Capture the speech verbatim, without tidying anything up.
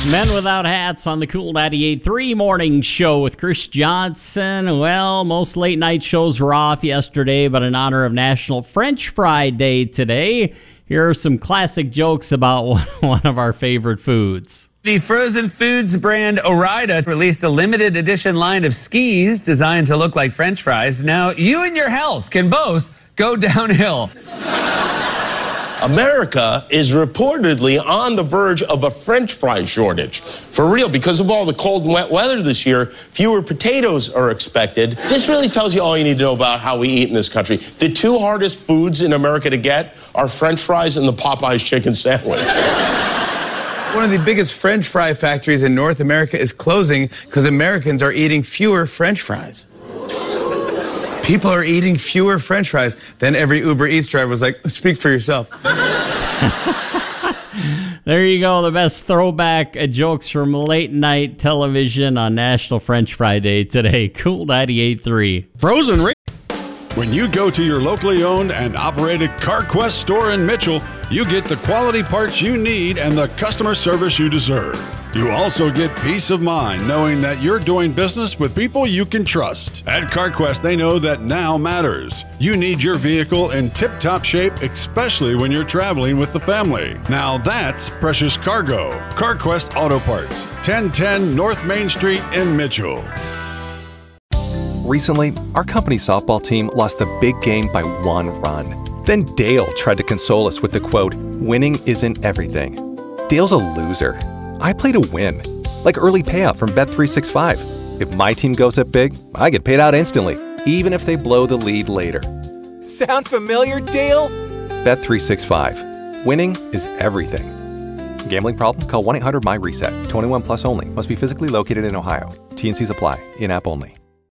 Men Without Hats on the Cool ninety-eight point three morning show with Chris Johnson. Well, most late night shows were off yesterday, but in honor of National French Fry Day today, here are some classic jokes about one of our favorite foods. The frozen foods brand Ore-Ida released a limited edition line of skis designed to look like French fries. Now, you and your health can both go downhill. America is reportedly on the verge of a French fry shortage. For real, because of all the cold and wet weather this year, fewer potatoes are expected. This really tells you all you need to know about how we eat in this country. The two hardest foods in America to get are French fries and the Popeyes chicken sandwich. One of the biggest French fry factories in North America is closing because Americans are eating fewer French fries. People are eating fewer French fries. Then every Uber Eats driver was like, speak for yourself. There you go, the best throwback uh, jokes from late night television on National French Fry Day today. Cool ninety-eight point three. Frozen Ra- When you go to your locally owned and operated CarQuest store in Mitchell, you get the quality parts you need and the customer service you deserve. You also get peace of mind knowing that you're doing business with people you can trust. At CarQuest, they know that now matters. You need your vehicle in tip-top shape, especially when you're traveling with the family. Now that's precious cargo. CarQuest Auto Parts, ten ten North Main Street in Mitchell. Recently, our company softball team lost the big game by one run. Then Dale tried to console us with the quote, "Winning isn't everything." Dale's a loser. I play to win, like early payout from Bet three sixty-five. If my team goes up big, I get paid out instantly, even if they blow the lead later. Sound familiar, Dale? Bet three sixty-five. Winning is everything. Gambling problem? Call one eight hundred M Y RESET. twenty-one plus only. Must be physically located in Ohio. T and Cs apply. In-app only.